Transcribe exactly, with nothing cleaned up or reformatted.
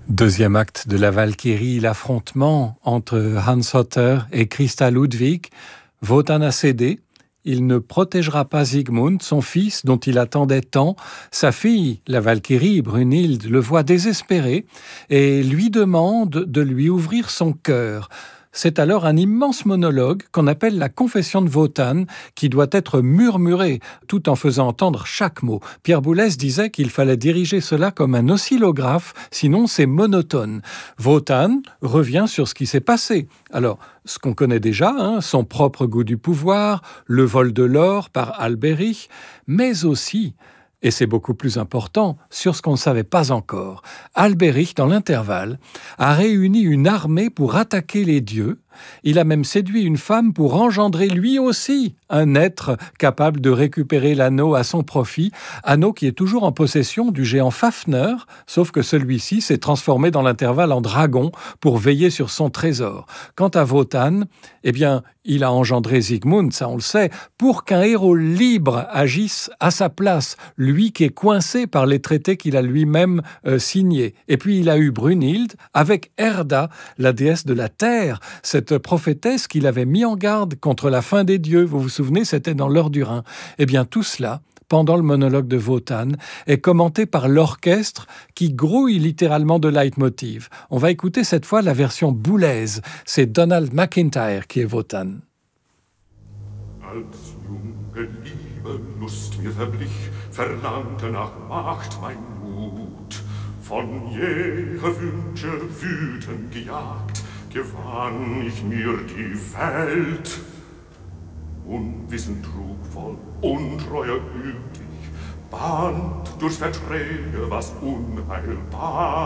Deuxième acte de la Valkyrie, l'affrontement entre Hans Hotter et Christa Ludwig. Wotan a cédé. Il ne protégera pas Sigmund, son fils, dont il attendait tant. Sa fille, la Valkyrie, Brunhilde, le voit désespéré et lui demande de lui ouvrir son cœur. C'est alors un immense monologue qu'on appelle la confession de Wotan, qui doit être murmuré, tout en faisant entendre chaque mot. Pierre Boulez disait qu'il fallait diriger cela comme un oscillographe, sinon c'est monotone. Wotan revient sur ce qui s'est passé. Alors, ce qu'on connaît déjà, hein, son propre goût du pouvoir, le vol de l'or par Albéric, mais aussi, et c'est beaucoup plus important, sur ce qu'on ne savait pas encore. Albéric, dans l'intervalle, a réuni une armée pour attaquer les dieux. Il a même séduit une femme pour engendrer lui aussi un être capable de récupérer l'anneau à son profit, anneau qui est toujours en possession du géant Fafner, sauf que celui-ci s'est transformé dans l'intervalle en dragon pour veiller sur son trésor. Quant à Wotan, eh bien, il a engendré Sigmund, ça on le sait, pour qu'un héros libre agisse à sa place, lui qui est coincé par les traités qu'il a lui-même euh, signés. Et puis il a eu Brunhilde avec Erda, la déesse de la terre, cette prophétesse qu'il avait mis en garde contre la fin des dieux. Vous vous souvenez, c'était dans l'heure du Rhin. Eh bien, tout cela, pendant le monologue de Wotan, est commenté par l'orchestre qui grouille littéralement de leitmotiv. On va écouter cette fois la version boulaise. C'est Donald McIntyre qui est Wotan. Als junge Liebe Lust mir verblich, verlangte nach Macht mein Mut. Von jeher Wünsche wütend gejagt, gewann ich mir die Welt. Unwissend trugvoll, untreuer übt ich, band durch Verträge was unheilbar.